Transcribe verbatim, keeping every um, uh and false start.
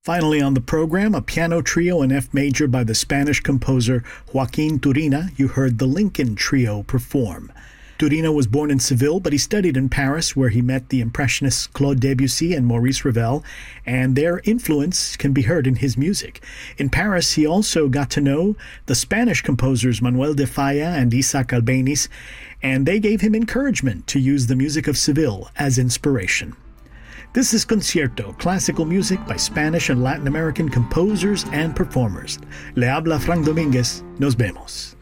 Finally on the program, a piano trio in F major by the Spanish composer Joaquin Turina. You heard the Lincoln Trio perform. Turina was born in Seville, but he studied in Paris, where he met the Impressionists Claude Debussy and Maurice Ravel, and their influence can be heard in his music. In Paris, he also got to know the Spanish composers Manuel de Falla and Isaac Albéniz, and they gave him encouragement to use the music of Seville as inspiration. This is Concierto, classical music by Spanish and Latin American composers and performers. Le habla Frank Domínguez. Nos vemos.